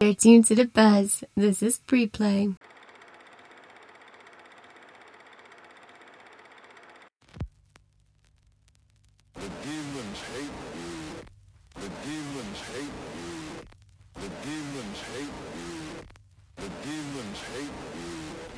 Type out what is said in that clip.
You're tuned to The Buzz. This is Pre-Play. The demons hate you. The demons hate you.